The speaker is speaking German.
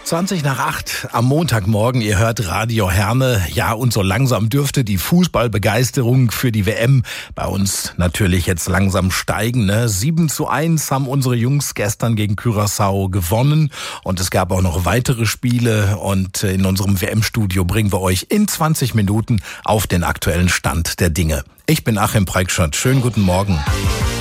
7:20 am Montagmorgen, ihr hört Radio Herne. Ja, und so langsam dürfte die Fußballbegeisterung für die WM bei uns natürlich jetzt langsam steigen. 7:1 haben unsere Jungs gestern gegen Curaçao gewonnen. Und es gab auch noch weitere Spiele. Und in unserem WM-Studio bringen wir euch in 20 Minuten auf den aktuellen Stand der Dinge. Ich bin Achim Preikschat. Schönen guten Morgen.